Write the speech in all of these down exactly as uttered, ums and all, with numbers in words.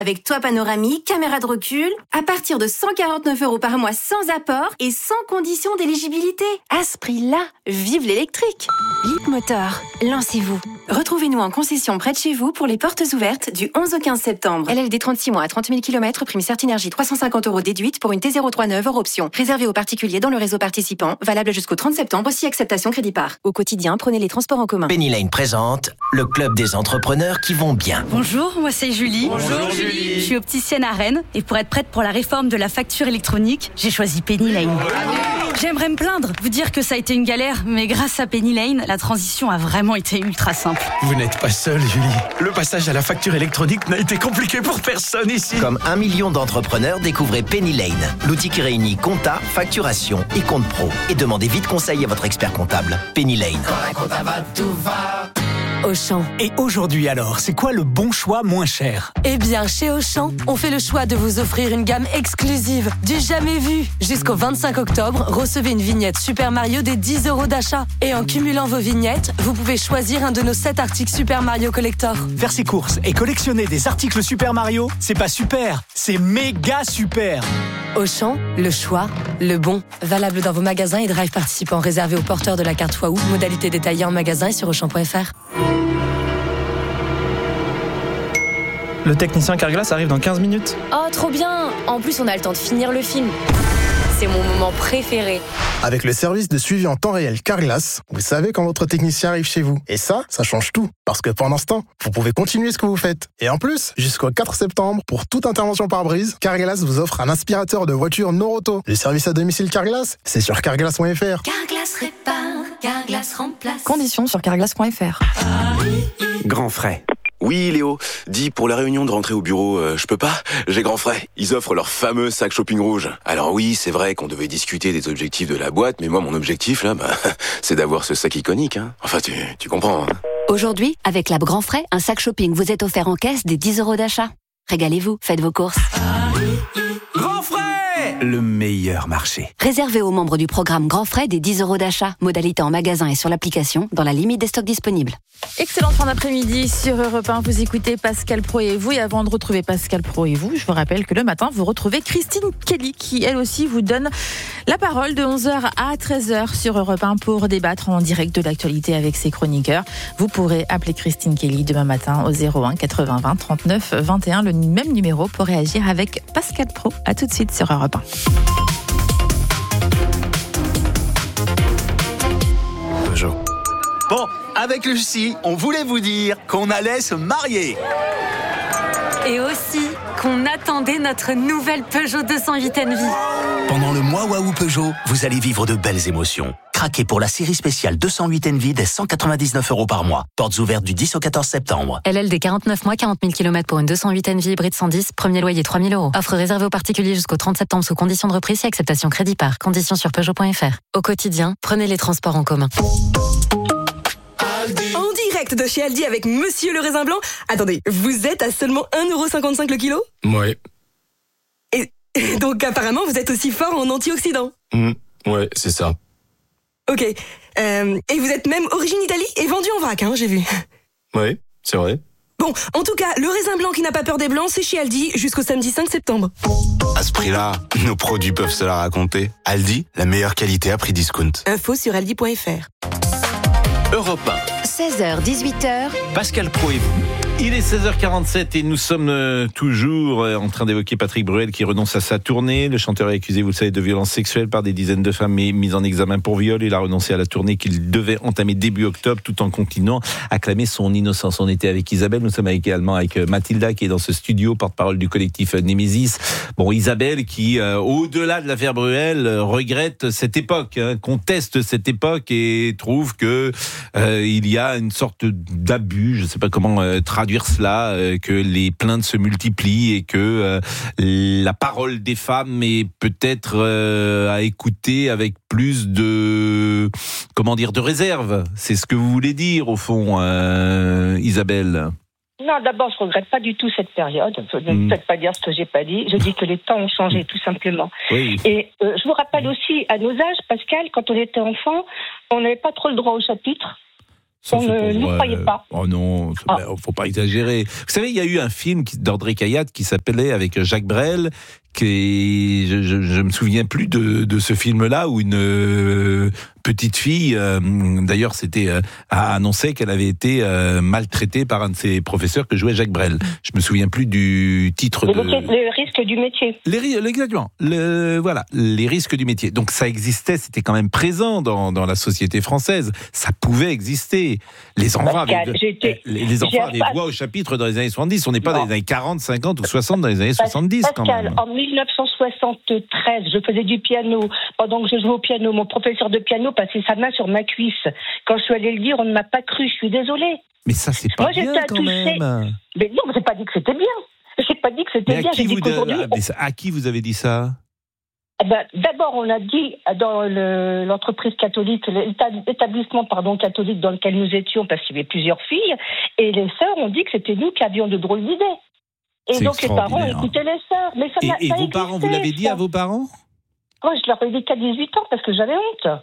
Avec toit panoramique, caméra de recul, à partir de cent quarante-neuf euros par mois sans apport et sans condition d'éligibilité. À ce prix-là, vive l'électrique. Leapmotor, lancez-vous. Retrouvez-nous en concession près de chez vous pour les portes ouvertes du onze au quinze septembre. L L D trente-six mois à trente mille kilomètres, prime Certinergie trois cent cinquante euros déduite pour une T zéro trois neuf hors option. Réservé aux particuliers dans le réseau participant, valable jusqu'au trente septembre, si acceptation crédit par. Au quotidien, prenez les transports en commun. Penny Lane présente le club des entrepreneurs qui vont bien. Bonjour, moi c'est Julie. Bonjour Julie. Je suis opticienne à Rennes et pour être prête pour la réforme de la facture électronique, j'ai choisi Penny Lane. J'aimerais me plaindre, vous dire que ça a été une galère, mais grâce à Penny Lane, la transition a vraiment été ultra simple. Vous n'êtes pas seule, Julie. Le passage à la facture électronique n'a été compliqué pour personne ici. Comme un million d'entrepreneurs, découvrez Penny Lane, l'outil qui réunit compta, facturation et compte pro. Et demandez vite conseil à votre expert comptable. Penny Lane. Quand la compta va, tout va. Auchan. Et aujourd'hui alors, c'est quoi le bon choix moins cher ? Eh bien, chez Auchan, on fait le choix de vous offrir une gamme exclusive, du jamais vu. Jusqu'au vingt-cinq octobre, recevez une vignette Super Mario des dix euros d'achat. Et en cumulant vos vignettes, vous pouvez choisir un de nos sept articles Super Mario Collector. Faire ses courses et collectionner des articles Super Mario, c'est pas super, c'est méga super. Auchan, le choix, le bon. Valable dans vos magasins et drive participants réservés aux porteurs de la carte fois ou. Modalité détaillée en magasin et sur auchan point f r. Le technicien Carglass arrive dans quinze minutes. Oh, trop bien! En plus, on a le temps de finir le film. C'est mon moment préféré. Avec le service de suivi en temps réel Carglass, vous savez quand votre technicien arrive chez vous. Et ça, ça change tout. Parce que pendant ce temps, vous pouvez continuer ce que vous faites. Et en plus, jusqu'au quatre septembre, pour toute intervention par brise, Carglass vous offre un aspirateur de voiture Noroto. Le service à domicile Carglass, c'est sur carglass point f r. Carglass répare, Carglass remplace. Conditions sur carglass point f r. Grand frais. Oui, Léo. Dis, pour la réunion de rentrée au bureau, euh, je peux pas. J'ai grand frais. Ils offrent leur fameux sac shopping rouge. Alors oui, c'est vrai qu'on devait discuter des objectifs de la boîte, mais moi, mon objectif, là, bah, c'est d'avoir ce sac iconique, hein. Enfin, tu, tu comprends, hein. Aujourd'hui, avec la Grand Frais, un sac shopping vous est offert en caisse des dix euros d'achat. Régalez-vous, faites vos courses. Grand frais! Le meilleur marché. Réservé aux membres du programme Grand Frais des dix euros d'achat. Modalité en magasin et sur l'application, dans la limite des stocks disponibles. Excellente fin d'après-midi sur Europe un. Vous écoutez Pascal Pro et vous. Et avant de retrouver Pascal Pro et vous, je vous rappelle que le matin, vous retrouvez Christine Kelly qui, elle aussi, vous donne la parole de onze heures à treize heures sur Europe un pour débattre en direct de l'actualité avec ses chroniqueurs. Vous pourrez appeler Christine Kelly demain matin au zéro un quatre-vingts vingt trente-neuf vingt et un, le même numéro pour réagir avec Pascal Pro. À tout de suite sur Europe un. Peugeot. Bon, avec Lucie, on voulait vous dire qu'on allait se marier. Et aussi qu'on attendait notre nouvelle Peugeot deux cent huit Envy. Pendant le mois Waouh Peugeot, vous allez vivre de belles émotions. Craquez pour la série spéciale deux cent huit Envy dès cent quatre-vingt-dix-neuf euros par mois. Portes ouvertes du dix au quatorze septembre. L L D quarante-neuf mois, quarante mille kilomètres pour une deux cent huit Envy hybride cent dix, premier loyer trois mille euros. Offre réservée aux particuliers jusqu'au trente septembre sous conditions de reprise et acceptation crédit par. Conditions sur peugeot point f r. Au quotidien, prenez les transports en commun. En direct de chez Aldi avec Monsieur le Raisin Blanc. Attendez, vous êtes à seulement un euro cinquante-cinq le kilo ? Ouais. Et, et donc apparemment vous êtes aussi fort en antioxydants. Mmh, ouais, c'est ça. Ok. Euh, et vous êtes même origine Italie et vendu en vrac, hein, j'ai vu. Ouais, c'est vrai. Bon, en tout cas, le raisin blanc qui n'a pas peur des blancs, c'est chez Aldi jusqu'au samedi cinq septembre. À ce prix-là, nos produits peuvent se la raconter. Aldi, la meilleure qualité à prix discount. Info sur aldi point f r. Europe un. seize heures dix-huit heures. Pascal Pro et vous. Il est seize heures quarante-sept et nous sommes euh, toujours euh, en train d'évoquer Patrick Bruel qui renonce à sa tournée. Le chanteur est accusé, vous le savez, de violences sexuelles par des dizaines de femmes et mis en examen pour viol. Il a renoncé à la tournée qu'il devait entamer début octobre tout en continuant à clamer son innocence. On était avec Isabelle, nous sommes avec, également avec Mathilda qui est dans ce studio, porte-parole du collectif Némésis. Bon, Isabelle qui, euh, au-delà de l'affaire Bruel, euh, regrette cette époque, hein, conteste cette époque et trouve que euh, il y a une sorte d'abus, je ne sais pas comment euh, traduire cela, euh, que les plaintes se multiplient et que euh, la parole des femmes est peut-être euh, à écouter avec plus de, comment dire, de réserve. C'est ce que vous voulez dire au fond, euh, Isabelle. Non, d'abord, je ne regrette pas du tout cette période. Je ne mmh. peut-être pas dire ce que j'ai pas dit. Je dis que les temps ont changé, tout simplement. Oui. Et euh, je vous rappelle aussi, à nos âges, Pascal, quand on était enfant, on n'avait pas trop le droit au chapitre. Ça, On ne nous croyait pas. Oh non, il ne faut pas exagérer. Vous savez, il y a eu un film qui, d'André Cayatte qui s'appelait, avec Jacques Brel, qui, je, je, je me souviens plus de, de ce film-là, où une euh, petite fille, euh, d'ailleurs, c'était euh, a annoncé qu'elle avait été euh, maltraitée par un de ses professeurs que jouait Jacques Brel. Je me souviens plus du titre le de... métier, le risque du métier. Les, exactement. Le, voilà, les risques du métier. Donc ça existait, c'était quand même présent dans, dans la société française. Ça pouvait exister. Les enfants Pascal, avaient, j'étais, les, les enfants avaient pas... voix au chapitre dans les années soixante-dix. On n'est pas non. dans les années quarante, cinquante ou soixante, dans les années Pascal, soixante-dix quand même. En dix-neuf cent soixante-treize, je faisais du piano. Pendant que je jouais au piano, mon professeur de piano passait sa main sur ma cuisse. Quand je suis allée le dire, on ne m'a pas cru. Je suis désolée. Mais ça, c'est pas Moi, bien j'étais quand touchée. même. Mais non, mais j'ai pas dit que c'était bien. J'ai pas dit que c'était mais bien. J'ai dit vous qu'aujourd'hui... de... mais à qui vous avez dit ça? Eh ben, d'abord, on a dit dans le, l'entreprise catholique, l'établissement pardon, catholique dans lequel nous étions, parce qu'il y avait plusieurs filles, et les sœurs ont dit que c'était nous qui avions de drôles d'idées. Et c'est donc les parents écoutaient les sœurs. Mais ça et n'a, et ça vos existait, parents, vous l'avez dit ça. à vos parents? Moi, je leur ai dit qu'à dix-huit ans, parce que j'avais honte.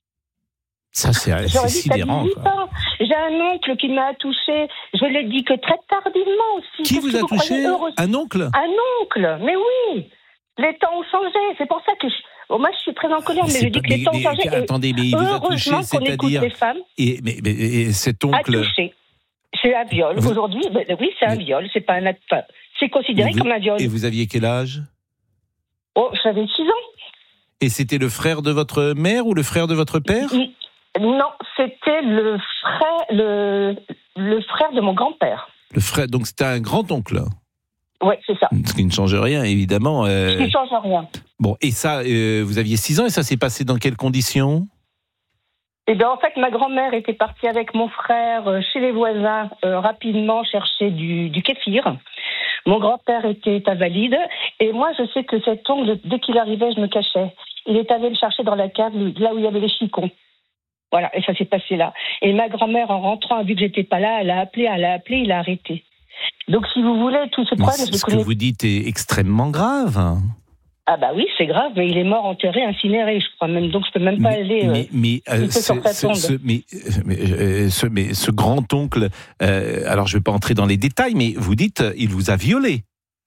Ça, c'est, c'est sidérant. Ans. J'ai un oncle qui m'a touché. Je l'ai dit que très tardivement aussi. Qui vous a vous touché? Un oncle? Un oncle, mais oui. Les temps ont changé. C'est pour ça que je... Oh, moi, je suis très en colère, mais, mais je dis que les temps ont changé. Mais, attendez, mais il vous a touché, c'est-à-dire... Les femmes et, mais, mais et cet oncle... A touché. C'est un viol. Vous... Aujourd'hui, ben, oui, c'est un mais... viol. C'est pas un acte... Enfin, c'est considéré vous... comme un viol. Et vous aviez quel âge? Oh, j'avais six ans. Et c'était le frère de votre mère ou le frère de votre père? Non, c'était le frère, le, le frère de mon grand-père. Le frère, donc c'était un grand-oncle? Oui, c'est ça. Ce qui ne change rien, évidemment. Euh... Ce qui ne change rien. Bon, et ça, euh, vous aviez six ans, et ça s'est passé dans quelles conditions? Eh bien, en fait, ma grand-mère était partie avec mon frère euh, chez les voisins, euh, rapidement chercher du, du kéfir. Mon grand-père était invalide, et moi, je sais que cet oncle, dès qu'il arrivait, je me cachais. Il est allé me chercher dans la cave, là où il y avait les chicons. Voilà, et ça s'est passé là. Et ma grand-mère, en rentrant, a vu que j'étais pas là, elle a appelé, elle a appelé, il a arrêté. Donc, si vous voulez, tout ce problème... Ce que vous dites est extrêmement grave. Ah bah oui, c'est grave, mais il est mort enterré, incinéré, je crois même. Donc, je peux même pas mais, aller... Mais, euh, mais, euh, ce, ce, ce, mais, mais, euh, ce, mais ce grand-oncle, euh, alors je ne vais pas entrer dans les détails, mais vous dites, euh, il vous a violé.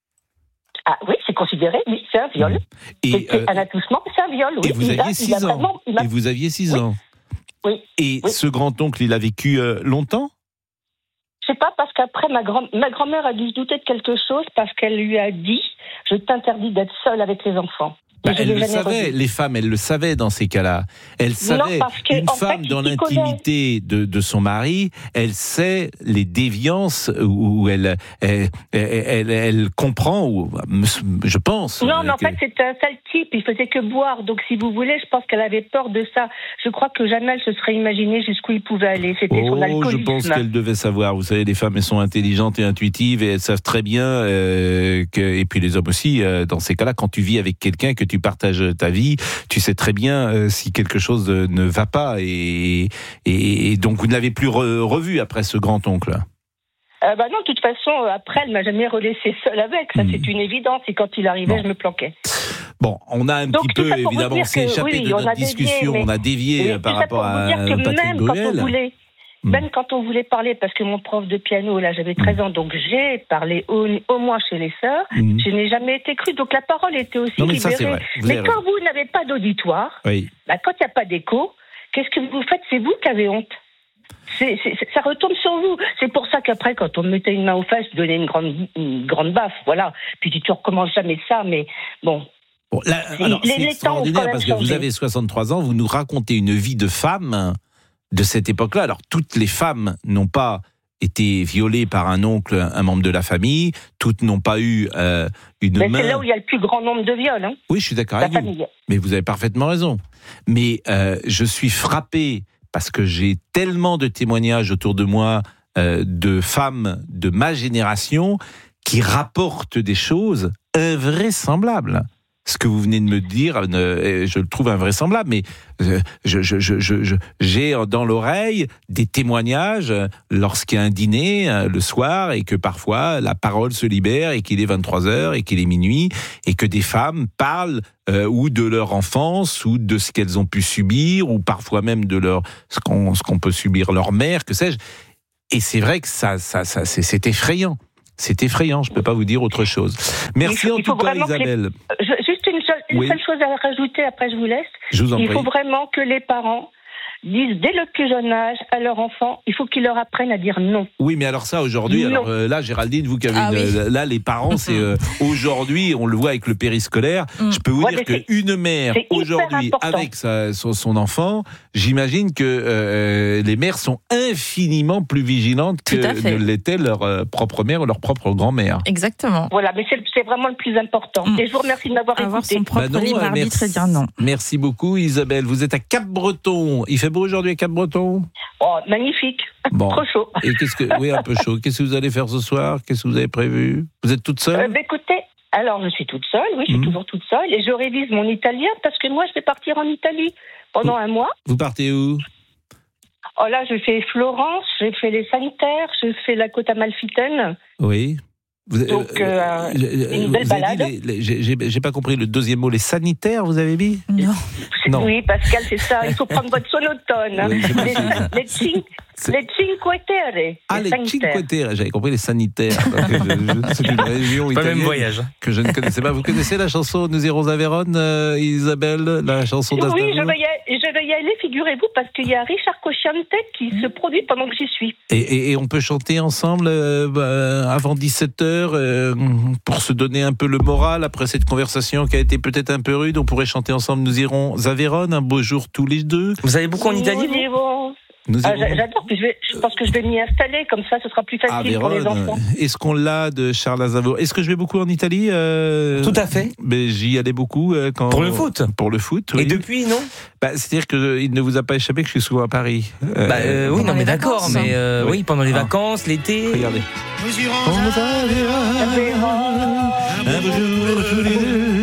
Ah oui, c'est considéré, oui, c'est un viol. Et, c'est euh, un attouchement, c'est un viol, oui. Et vous il aviez a, six ans. Vraiment, a... Et vous aviez six oui. ans. Oui. Et oui. ce grand-oncle, il a vécu euh, longtemps? Je sais pas, parce qu'après, ma, grand- ma grand-mère a dû se douter de quelque chose, parce qu'elle lui a dit « Je t'interdis d'être seule avec les enfants ». Bah, elle le savait, revu. Les femmes, elles le savaient dans ces cas-là. Elle savait, non, que, une femme fait, dans l'intimité de, de son mari, elle sait les déviances où elle, elle, elle, elle, elle comprend, ou, je pense. Non, mais en que... fait, c'était un sale type, il faisait que boire. Donc, si vous voulez, je pense qu'elle avait peur de ça. Je crois que jamais elle se serait imaginée jusqu'où il pouvait aller. C'était oh, son alcoolisme. Je pense qu'elle devait savoir. Vous savez, les femmes, elles sont intelligentes et intuitives, et elles savent très bien, euh, que, et puis les hommes aussi, euh, dans ces cas-là, quand tu vis avec quelqu'un, que tu partages ta vie, tu sais très bien euh, si quelque chose euh, ne va pas, et, et, et donc vous ne l'avez plus re, revu après ce grand-oncle. Euh, bah non, de toute façon, après, elle m'a jamais relaissé seule avec, ça mmh. c'est une évidence, et quand il arrivait, bon. je me planquais. Bon, on a un donc, petit peu, évidemment, on s'est échappé oui, de notre discussion, dévié, mais, on a dévié mais, par rapport à Patrick Bruel. Même quand on voulait parler, parce que mon prof de piano, là, j'avais treize ans, donc j'ai parlé au, au moins chez les sœurs, mmh. je n'ai jamais été crue, donc la parole était aussi non, mais libérée. Ça, c'est vrai. Vous mais quand vous n'avez pas d'auditoire, oui. bah, quand il n'y a pas d'écho, qu'est-ce que vous faites? C'est vous qui avez honte. C'est, c'est, ça retombe sur vous. C'est pour ça qu'après, quand on me mettait une main aux fesses, je donnais une grande, une grande baffe, voilà. Puis tu ne recommences jamais ça, mais bon... Bon, là, alors, c'est extraordinaire parce que vous avez soixante-trois ans, vous nous racontez une vie de femme de cette époque-là. Alors, toutes les femmes n'ont pas été violées par un oncle, un membre de la famille. Toutes n'ont pas eu euh, une mais main... C'est là où il y a le plus grand nombre de viols. Hein, oui, je suis d'accord avec famille. vous. Mais vous avez parfaitement raison. Mais euh, je suis frappé parce que j'ai tellement de témoignages autour de moi euh, de femmes de ma génération qui rapportent des choses invraisemblables. ce que vous venez de me dire, euh, je le trouve invraisemblable, mais euh, je, je, je, je, je, j'ai dans l'oreille des témoignages lorsqu'il y a un dîner euh, le soir et que parfois la parole se libère et qu'il est vingt-trois heures et qu'il est minuit et que des femmes parlent euh, ou de leur enfance ou de ce qu'elles ont pu subir ou parfois même de leur, ce qu'on, ce qu'on peut subir leur mère, que sais-je. Et c'est vrai que ça, ça, ça, c'est, c'est effrayant. C'est effrayant, je ne peux pas vous dire autre chose. Merci faut, en tout cas, Isabelle. Les... Je, juste une, seule, une oui. seule chose à rajouter, après je vous laisse. Je vous en il prie. faut vraiment que les parents disent dès le plus jeune âge à leur enfant, il faut qu'ils leur apprennent à dire non. Oui, mais alors ça, aujourd'hui, alors, euh, là, Géraldine, vous qui avez ah, une, oui. là, les parents, c'est euh, aujourd'hui, on le voit avec le périscolaire, mm. je peux vous ouais, dire qu'une mère, aujourd'hui, avec sa, son, son enfant, j'imagine que euh, les mères sont infiniment plus vigilantes que ne l'était leur euh, propre mère ou leur propre grand-mère. Exactement. Voilà, mais c'est, c'est vraiment le plus important. Mm. Et je vous remercie de m'avoir Avoir écouté. Son propre bah non, libre arbitre et dire non. Merci beaucoup, Isabelle. Vous êtes à Cap-Breton. Il fait beau aujourd'hui à Cap-Breton ? Oh, magnifique. Bon. Trop chaud. Et qu'est-ce que, oui, un peu chaud. Qu'est-ce que vous allez faire ce soir ? Qu'est-ce que vous avez prévu ? Vous êtes toute seule ? euh, bah, Écoutez, alors je suis toute seule, oui, je suis mmh. toujours toute seule, et je révise mon italien parce que moi, je vais partir en Italie pendant vous, un mois. Vous partez où ? Oh là, je fais Florence, j'ai fait les Sanitaires, je fais la côte amalfitaine. Oui. Vous, Donc, euh, euh, une vous belle balade. Les, les, j'ai, j'ai pas compris le deuxième mot, les sanitaires, vous avez mis ? Non. non. Oui, Pascal, c'est ça. Il faut prendre votre sonotone. Oui, les, les, cinq, les Cinque Terre. Ah, les, les Cinque Terre. J'avais compris les sanitaires. C'est une région pas italienne même voyage. Que je ne connaissais pas. Vous connaissez la chanson Nous irons à Vérone, euh, Isabelle, la chanson d'Aznavour ? Oui, je vais, y aller, je vais y aller, figurez-vous, parce qu'il y a Richard Cocciante qui mmh. se produit pendant que j'y suis. Et, et, et on peut chanter ensemble euh, bah, avant dix-sept heures euh, pour se donner un peu le moral après cette conversation qui a été peut-être un peu rude. On pourrait chanter ensemble Nous irons à Vérone, un beau jour tous les deux. Vous allez beaucoup en Italie ? Nous irons. Nous ah, j'adore, puis je, vais, je pense que je vais m'y installer, comme ça ce sera plus facile ah, Vérone, pour les enfants. Est-ce qu'on l'a de Charles Aznavour ? Est-ce que je vais beaucoup en Italie euh... Tout à fait. Mais j'y allais beaucoup. Euh, quand... Pour le foot ? Pour le foot, oui. Et depuis, non ? bah, c'est-à-dire qu'il ne vous a pas échappé que je suis souvent à Paris. Euh, bah, euh, oui, non, mais d'accord, vacances, mais euh, oui. oui, pendant les ah. vacances, l'été. Regardez. Nous irons à Vérone, un beau jour tous les deux.